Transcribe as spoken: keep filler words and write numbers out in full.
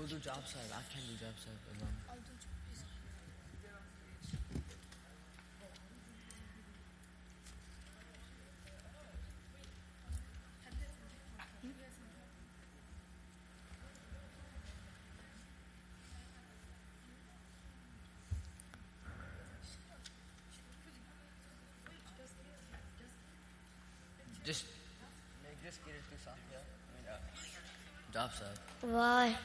We'll do job side. I can do job side alone. I'll do job. Just, just get it to Safia. I mean, uh, job side. Why?